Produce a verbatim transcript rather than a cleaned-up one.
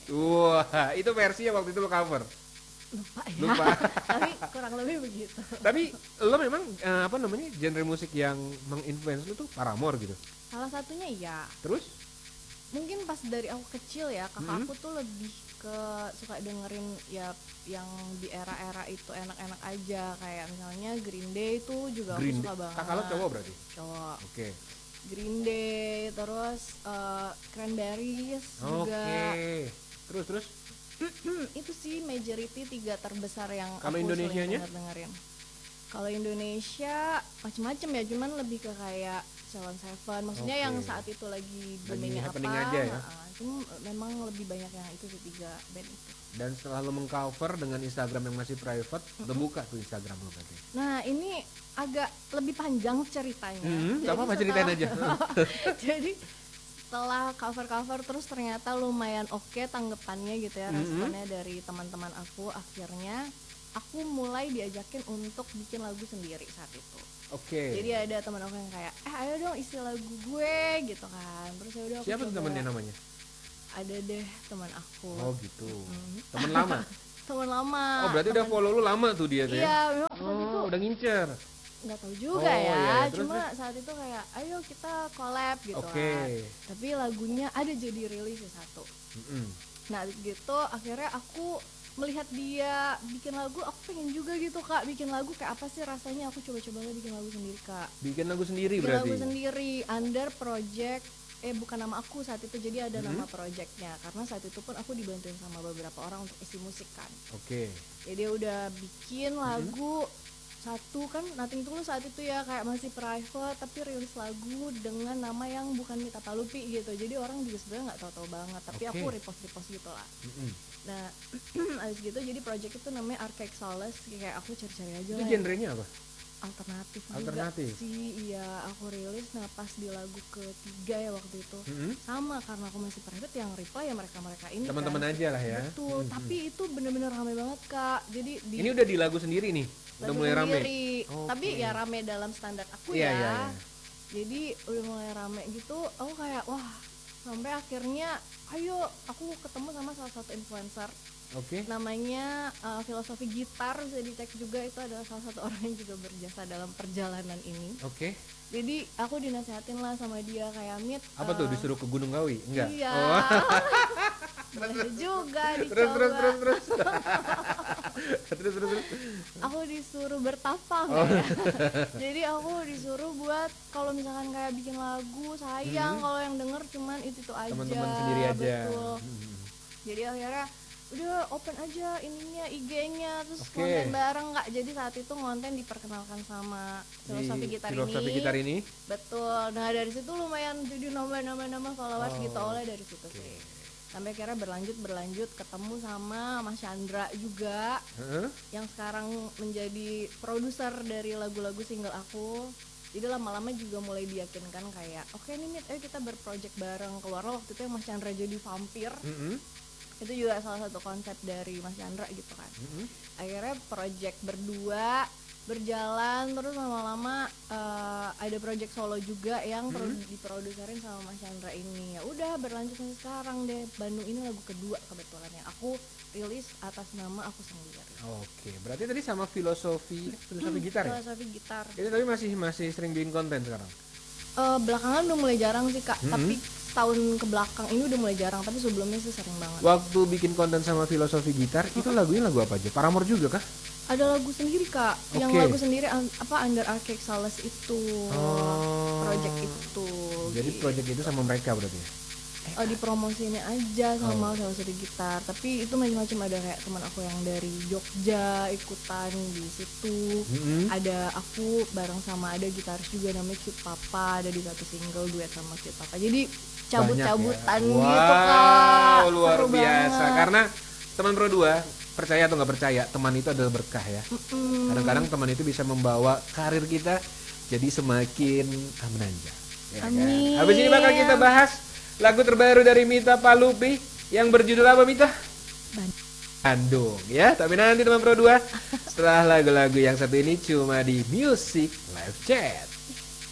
Wah, itu versi yang waktu itu lo cover. Lupa ya. Lupa. Tapi kurang lebih begitu. Tapi lo memang eh, apa namanya genre musik yang menginfluence lo tuh Paramore gitu. Salah satunya ya. Terus? Mungkin pas dari aku kecil ya, kakak Mm-hmm. aku tuh lebih ke suka dengerin ya yang di era-era itu enak-enak aja, kayak misalnya Green Day itu juga Green aku suka Day. banget. Kakak lo cowok berarti? Cowok. Oke. Green Day, terus uh, Cranberries Oke. juga. Terus terus? Itu sih majority tiga terbesar yang Kalau aku Indonesianya? sering dengerin. Kalau Indonesia macem-macem ya, cuman lebih ke kayak Salon Seven, maksudnya Oke. yang saat itu lagi Lagi boomingnya apa? happening aja ya? Nah, cuma memang lebih banyak yang itu sih, tiga band itu. Dan setelah lo mengcover dengan Instagram yang masih private, lo buka tuh Instagram lo berarti. Nah ini agak lebih panjang ceritanya. Hmm, Jadi gak apa-apa setelah- ceritain aja. Jadi setelah cover-cover terus ternyata lumayan oke tanggapannya gitu ya, Mhm. responnya dari teman-teman aku. Akhirnya aku mulai diajakin untuk bikin lagu sendiri saat itu. Oke. Jadi ada teman aku yang kayak, eh ayo dong isi lagu gue gitu kan. Terus ya udah aku Siapa tuh coba. temennya namanya? Ada deh teman aku. Oh gitu. Mm. Temen lama? Teman lama. Oh berarti udah temen- follow lu lama tuh dia tuh ya? Iya, memang saat itu Oh udah ngincer. nggak tahu juga Oh, ya. iya, iya. Terus, Cuma saat itu kayak, ayo kita collab gitu Oke. kan. Tapi lagunya ada jadi rilis ya satu. Mm-mm. Nah gitu akhirnya aku melihat dia bikin lagu, aku pengen juga gitu kak bikin lagu kayak apa sih rasanya. Aku coba-coba lah bikin lagu sendiri kak. Bikin lagu sendiri Bikin berarti? lagu sendiri under project, eh bukan nama aku saat itu, jadi ada Mhm. nama projectnya. Karena saat itu pun aku dibantuin sama beberapa orang untuk isi musik kan. Oke. Jadi udah bikin lagu satu kan, Nothing Tulus saat itu ya kayak masih private, tapi rilis lagu dengan nama yang bukan Mita Palupi gitu. Jadi orang juga sebenarnya nggak tahu-tahu banget, tapi Oke. aku repost-repost gitu lah. Mm-mm. Nah, abis gitu jadi project itu namanya Archaic Solace, kayak aku cari-cari aja Itu lah yang genrenya apa? alternatif, Alternatif? juga sih. Iya, aku rilis. Nah pas di lagu ketiga ya waktu itu Mm-mm. sama, karena aku masih private, yang reply ya mereka-mereka ini Teman-teman kan. aja lah ya. Betul, Mm-mm. tapi itu bener-bener rame banget kak. Jadi di Ini udah di lagu sendiri nih? Udah lagu mulai rame? sendiri. Oke. Tapi ya rame dalam standar aku Iya, ya. iya, iya. Jadi udah mulai rame gitu, aku kayak wah, sampai akhirnya ayo aku ketemu sama salah satu influencer Oke. namanya uh, Filosofi Gitar, bisa dicek juga, itu adalah salah satu orang yang juga berjasa dalam perjalanan ini. Oke. Jadi aku dinasehatin lah sama dia kayak Mit, Apa tuh uh, disuruh ke Gunung Kawi? Enggak? Iya. Oh. Boleh juga dicoba. terus terus terus terus. terus terus terus. Aku disuruh bertapang Oh. ya. Jadi aku disuruh buat kalau misalkan kayak bikin lagu, sayang Hmm. kalau yang denger cuman itu itu aja. Teman-teman sendiri aja. Betul. Hmm. Jadi akhirnya udah open aja ininya I G-nya, terus Oke. konten bareng nggak. Jadi saat itu konten diperkenalkan sama Filosofi Di Gitar Filosofi ini. Gitar ini. Betul. Nah dari situ lumayan jadi nambah-nambah-nambah followers Oh, gitu oleh dari situ oke. sih. Sampai akhirnya berlanjut berlanjut ketemu sama Mas Chandra juga, Heeh. yang sekarang menjadi produser dari lagu-lagu single aku. Jadi lama-lama juga mulai diyakinkan kayak oke nih Mit, ayo kita berproject bareng. Keluar waktu itu yang Mas Chandra jadi vampir. Mm-mm. Itu juga salah satu konsep dari Mas Chandra gitu kan. Mm-mm. Akhirnya project berdua berjalan, terus lama-lama uh, ada project solo juga yang pro- diproduserin sama Mas Chandra ini. Ya udah berlanjut sampai sekarang deh. Bandung ini lagu kedua kebetulan yang aku rilis atas nama aku sendiri. Oke, berarti tadi sama filosofi filosofi gitar ya? Filosofi Gitar. Itu tapi masih masih sering bikin konten sekarang. Uh, belakangan udah mulai jarang sih kak, Mm-hmm. tapi tahun ke belakang ini udah mulai jarang, tapi sebelumnya sih sering banget. Waktu bikin konten sama filosofi gitar, itu lagunya lagu apa aja? Paramore juga kah? Ada lagu sendiri kak, yang Oke. lagu sendiri un- apa Under Archaic Solace itu, Oh. project itu. Jadi gitu. project itu sama mereka berarti ya? Oh, dipromosinnya aja sama Oh. Filosofi Gitar, tapi itu macam-macam. Ada kayak teman aku yang dari Jogja ikutan di situ. Mm-mm. Ada aku bareng sama ada gitaris juga namanya Cute Papa, ada di satu single duet sama Cute Papa. Jadi cabut-cabutan Banyak ya? gitu Wow, kak. luar Seru biasa. banget. Karena teman Pro dua, percaya atau nggak percaya, teman itu adalah berkah ya. Mm-mm. Kadang-kadang teman itu bisa membawa karir kita jadi semakin ah, menanjak. Ya kan? Amin. Habis ini bakal kita bahas lagu terbaru dari Mita Palupi yang berjudul apa, Mita? Ban- Bandung ya. Tapi nanti teman Pro dua, setelah lagu-lagu yang satu ini cuma di Music Live Chat.